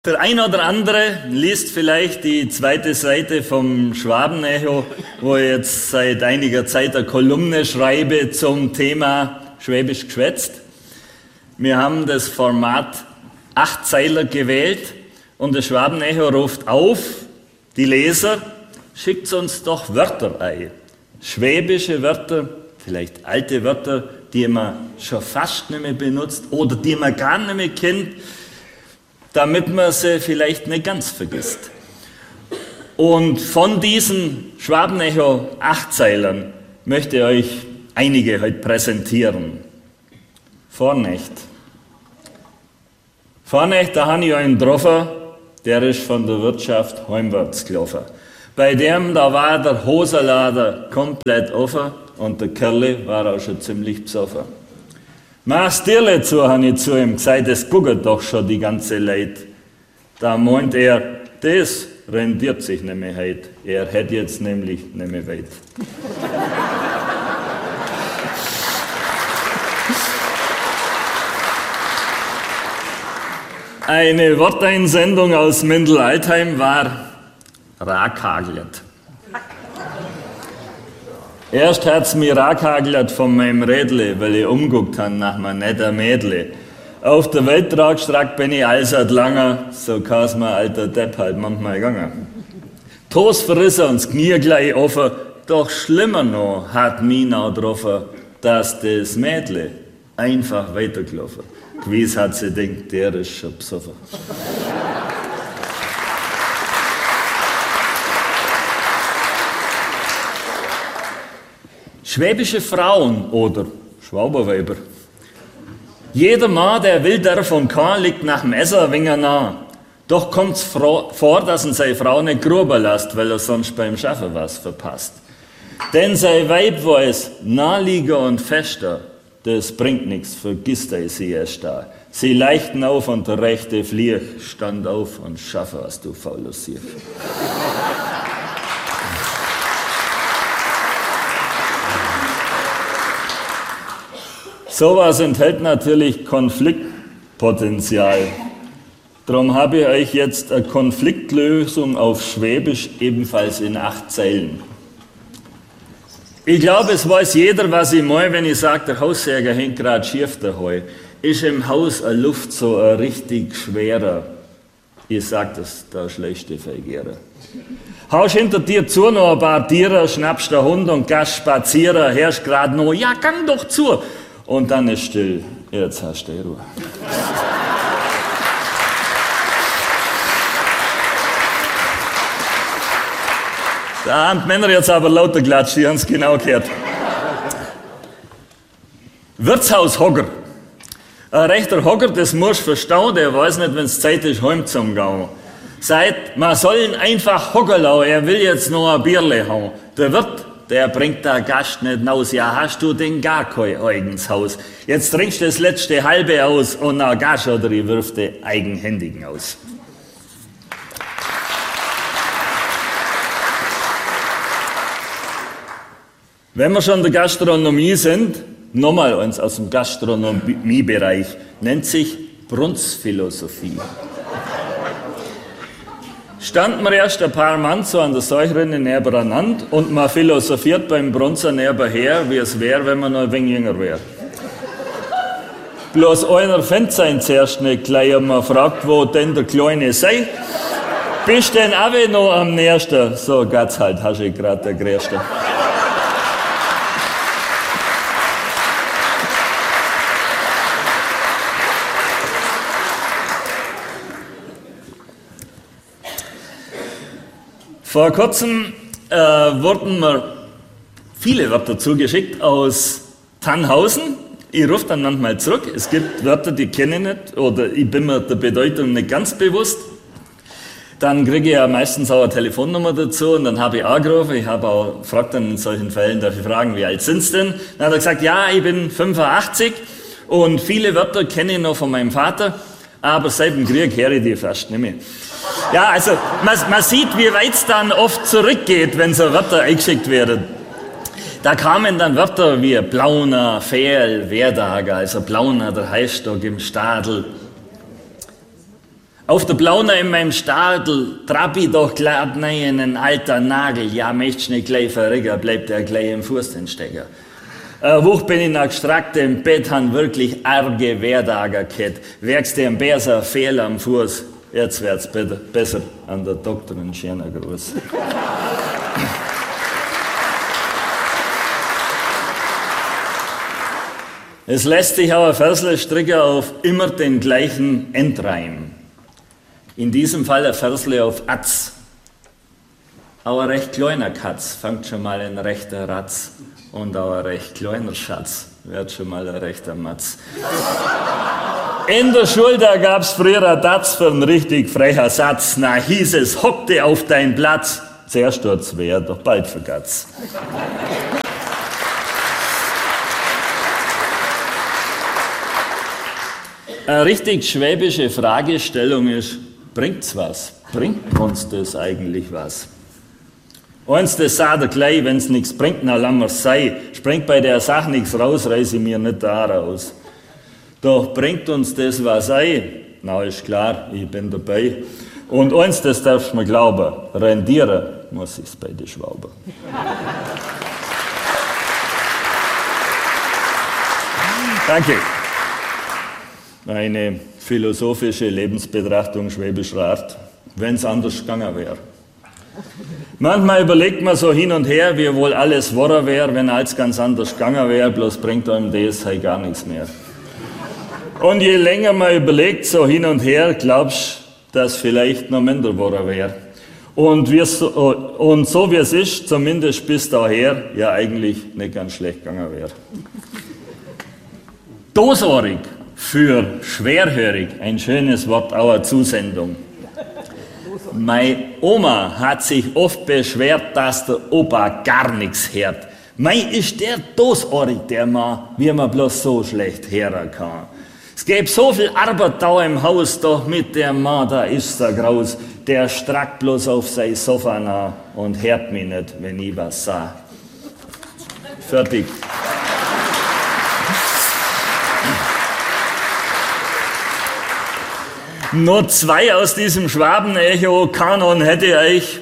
Der ein oder andere liest vielleicht die zweite Seite vom Schwabenecho, wo ich jetzt seit einiger Zeit eine Kolumne schreibe zum Thema Schwäbisch geschwätzt. Wir haben das Format 8-Zeiler gewählt und das Schwabenecho ruft auf, die Leser, schickt uns doch Wörter ein. Schwäbische Wörter, vielleicht alte Wörter, die man schon fast nicht mehr benutzt oder die man gar nicht mehr kennt, damit man sie vielleicht nicht ganz vergisst. Und von diesen Schwabenecho 8-Zeilern möchte ich euch einige heute präsentieren. Vornecht. Vornecht, da habe ich einen getroffen, der ist von der Wirtschaft heimwärts gelaufen. Bei dem, da war der Hosenlader komplett offen und der Kerl war auch schon ziemlich besoffen. Mach's dirle zu, habe ich zu ihm gesagt, das gucken doch schon die ganze Leute. Da meint er, das rendiert sich nicht mehr heute. Er hätte jetzt nämlich nicht mehr weit. Eine Worteinsendung aus Mindel-Altheim war rakhagelt. Erst hat's mir rakhagelt von meinem Rädle, weil ich umguckt habe nach meinem netten Mädle. Auf der Welttragstreck bin ich allseit langer, so kann's mir alter Depp halt manchmal gegangen. Tos verrissen und das Knie gleich offen, doch schlimmer noch hat mich noch getroffen, dass das Mädle einfach weitergelaufen. Gewiss hat sie gedacht, der ist schon besoffen. Schwäbische Frauen oder Schwaberweiber. Jeder Mann, der will davon kann, liegt nach dem Messer ein wenig nah. Doch kommt's vor, dass ihn seine Frau nicht gruben lässt, weil er sonst beim Schaffen was verpasst. Denn sein Weib weiß, naheliegen und fester, das bringt nichts, vergisst er sie erst da. Sie leichten auf und der rechte Flieg stand auf und schaffe, was du fauler siehst. Sowas enthält natürlich Konfliktpotenzial. Darum habe ich euch jetzt eine Konfliktlösung auf Schwäbisch, ebenfalls in 8 Zeilen. Ich glaube, es weiß jeder, was ich meine, wenn ich sage, der Haussäger hängt gerade schief daheim. Ist im Haus eine Luft so ein richtig schwerer. Ich sag das, da schlechte Vergehrer. Haust hinter dir zu noch ein paar Tiere, schnappst den Hund und gehst spazieren, hörst grad noch, ja, gang doch zu. Und dann ist still. Jetzt hast du Ruhe. Da haben die Männer jetzt aber lauter klatscht, die haben es genau gehört. Wirtshaushocker. Ein rechter Hocker, das musst du verstauen, der weiß nicht, wenn es Zeit ist, heim zum Gehen. Sagt, man soll ihn einfach hocken lassen, er will jetzt noch ein Bierle hauen. Der Wirt, der bringt der Gast nicht raus. Ja, hast du denn gar kein eigenes Haus? Jetzt trinkst du das letzte halbe aus und dann gehst du oder ich wirf den eigenhändigen aus. Wenn wir schon in der Gastronomie sind, nochmal eins aus dem Gastronomiebereich, nennt sich Brunsphilosophie. Standen wir erst ein paar Mann so an der Säucherinne nebeneinander und man philosophiert beim Brunzer nebenher, wie es wäre, wenn man noch ein wenig jünger wäre. Bloß einer fängt sein zuerst nicht gleich und man fragt, wo denn der Kleine sei. Bist denn auch noch am nächsten? So geht's halt, hast du grad der Größte. Vor kurzem wurden mir viele Wörter zugeschickt aus Tannhausen. Ich rufe dann manchmal zurück. Es gibt Wörter, die kenne ich nicht oder ich bin mir der Bedeutung nicht ganz bewusst. Dann kriege ich ja meistens auch eine Telefonnummer dazu und dann habe ich angerufen. Ich habe auch gefragt dann in solchen Fällen, darf ich fragen, wie alt sind Sie denn? Dann hat er gesagt, ja, ich bin 85 und viele Wörter kenne ich noch von meinem Vater, aber seit dem Krieg höre ich die fast nicht mehr. Ja, also man sieht, wie weit es dann oft zurückgeht, wenn so Wörter eingeschickt werden. Da kamen dann Wörter wie Blauner, Fehl, Werdager, also Blauner, der Heißstock im Stadel. Auf der Blauna in meinem Stadel trapp ich doch glatt nein einen alter Nagel. Ja, möcht's nicht gleich verrigger, bleibt der gleich im Fuß den Stecker. Woch bin ich noch gestreckt im Bett, han wirklich arge Wehrdager gehabt. Werkst dir ein Bärser fehl am Fuß, jetzt wird's besser an der Doktorin schöner Gruß. Es lässt sich aber Versle stricken auf immer den gleichen Endreim. In diesem Fall ein Versle auf Atz. Aber ein recht kleiner Katz fängt schon mal ein rechter Ratz. Und auch ein recht kleiner Schatz wird schon mal ein rechter Matz. In der Schule, da gab's früher ein Datz für einen richtig frecher Satz. Na hieß es, hockte auf deinen Platz. Zuerst tut's weh, doch bald vergat's. Eine richtig schwäbische Fragestellung ist, bringt's was? Bringt uns das eigentlich was? Eins, das sagt er gleich, wenn's nichts bringt, na lass mir's sein. Springt bei der Sache nichts raus, reiß ich mir nicht da raus. Doch bringt uns das was ein? Na, ist klar, ich bin dabei. Und eins, das darfst du mir glauben, rendieren muss ich's bei den Schwauben. Danke. Eine philosophische Lebensbetrachtung schwäbischer Art, wenn's anders gegangen wäre. Manchmal überlegt man so hin und her, wie wohl alles wahr wäre, wenn alles ganz anders gegangen wäre, bloß bringt einem das halt gar nichts mehr. Und je länger man überlegt, so hin und her, glaubst du, dass vielleicht noch minder wahr wäre. Und so wie es ist, zumindest bis daher, ja eigentlich nicht ganz schlecht gegangen wäre. Dosohrig für schwerhörig, ein schönes Wort, auch eine Zusendung. Meine Oma hat sich oft beschwert, dass der Opa gar nichts hört. Mei ist der dosohrig, der Mann, wie man bloß so schlecht hören kann. Es gäbe so viel Arbeit da im Haus, doch mit dem Mann, da ist er graus. Der strackt bloß auf sein Sofa nach und hört mich nicht, wenn ich was sag. Fertig. Nur zwei aus diesem Schwaben-Echo-Kanon hätte ich.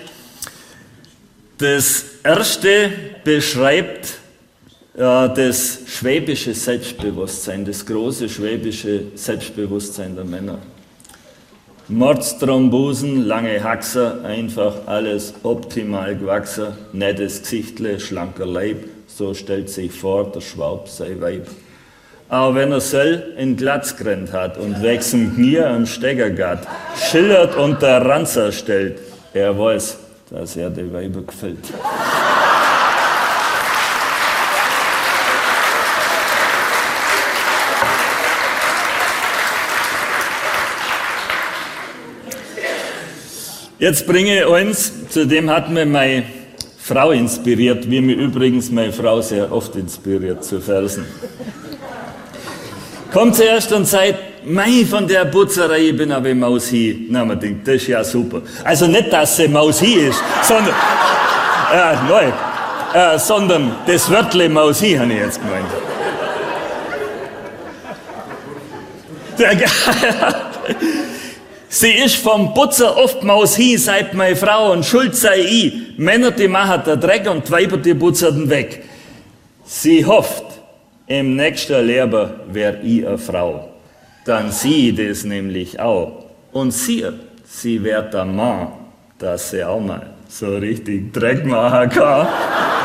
Das erste beschreibt das schwäbische Selbstbewusstsein, das große schwäbische Selbstbewusstsein der Männer. Mordsthrombosen, lange Haxer, einfach alles optimal gewachsen, nettes Gesichtle, schlanker Leib, so stellt sich vor, der Schwab sei Weib. Aber wenn er soll, in Glatzgrennt hat und wechseln Knie und Stecker gatt, schillert und der Ranzer stellt, er weiß, dass er die Weiber gefällt. Jetzt bringe ich eins, zu dem hat mir meine Frau inspiriert, wie mir übrigens meine Frau sehr oft inspiriert zu Versen. Kommt zuerst und sagt, mei, von der Putzerei, ich bin aber Maus hier. Na, man denkt, das ist ja super. Also nicht, dass sie Maus hier ist, sondern, sondern das Wörtle Maus hier, habe ich jetzt gemeint. Sie ist vom Putzer oft Maus hier, sagt meine Frau, und schuld sei ich. Männer, die machen den Dreck und die Weiber, die putzern weg. Sie hofft, im nächsten Leben wär ich eine Frau. Dann sie das nämlich auch. Und sie wird der Mann, dass sie auch mal so richtig Dreck machen kann.